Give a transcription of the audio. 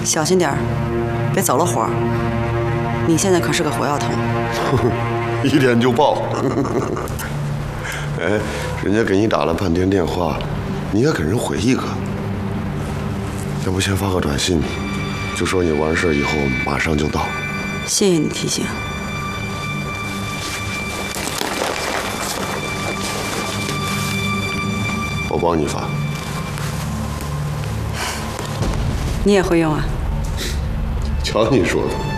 小心点儿，别走了火。你现在可是个火药桶。 一点就爆。哎，人家给你打了半天电话，你也给人回一个。要不先发个短信，就说你完事以后马上就到。 谢谢你提醒。 我帮你发。 你也会用啊？ 瞧你说的。